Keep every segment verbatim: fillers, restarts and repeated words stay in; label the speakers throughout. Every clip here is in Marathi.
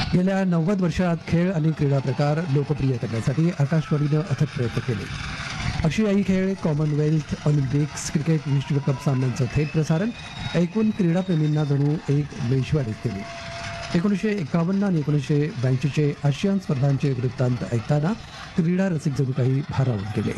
Speaker 1: गेल्या नव्वद वर्षात खेळ आणि क्रीडा प्रकार लोकप्रिय करण्यासाठी आकाशवाणीनं अथक प्रयत्न केले. आशियाई खेळ, कॉमनवेल्थ, ऑलिम्पिक्स, क्रिकेट विश्वकप सामन्यांचं थेट प्रसारण ऐकून क्रीडाप्रेमींना जणू एक मेजवानीच केली. एकोणीसशे एकावन्न आणि एकोणीसशे ब्याऐंशीचे आशियान स्पर्धांचे वृत्तांत ऐकताना क्रीडा रसिक जणू काही भारावून गेले.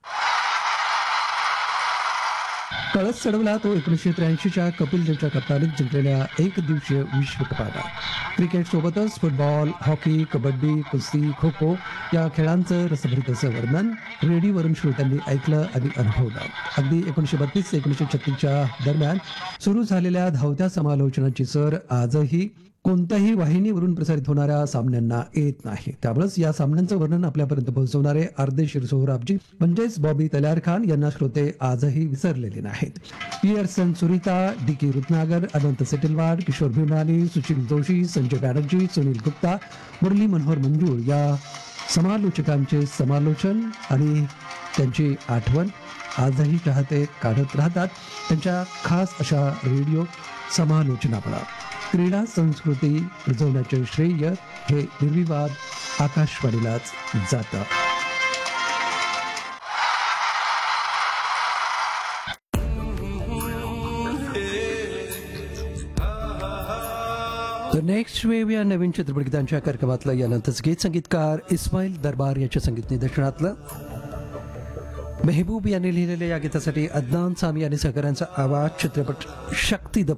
Speaker 1: कळस चढवला तो एकोणीसशे त्र्याऐंशीच्या कपिल देवच्या कप्तानीत जिंकलेल्या एक दिवसीय विश्वकपाला. क्रिकेटसोबतच फुटबॉल, हॉकी, कबड्डी, कुस्ती, खो खो या खेळांचं रसभरीत असं वर्णन रेडिओवरून श्रोत्यांनी ऐकलं आणि अनुभवलं. अगदी एकोणीसशे बत्तीस ते एकोणीसशे छत्तीसच्या दरम्यान सुरू झालेल्या धावत्या समालोचनाची सर आजही कोणत्याही वाहिनीवरून प्रसारित होणाऱ्या सामन्यांना येत नाही. त्यामुळेच या सामन्यांचं वर्णन आपल्यापर्यंत पोहोचवणारे अर्देशीर सोहराबजी म्हणजेच बॉबी तल्यार खान यांना श्रोते आजही विसरलेले नाहीत. पियर्सन सुरिता, डी के रुत्नागर, अनंत सेटलवाड, किशोर भीमरानी, सुशील जोशी, संजय बॅनर्जी, सुनील गुप्ता, मुरली मनोहर मंजूळ या समालोचकांचे समालोचन आणि त्यांची आठवण आजही चाहते काढत राहतात. त्यांच्या खास अशा रेडिओ समालोचनामुळे क्रीडा संस्कृती रुजवण्याचे श्रेय हे निर्विवाद आकाशवाणीलाच जातं. द नेक्स्ट वेव या नवीन चित्रपटगीतांच्या कार्यक्रमातलं यानंतरच गीत संगीतकार इस्माईल दरबार याच्या संगीत निदर्शनातलं. मेहबूब यांनी लिहिलेल्या या गीतासाठी अदनान सामी आणि सहकाऱ्यांचा आवाज. चित्रपट शक्ती द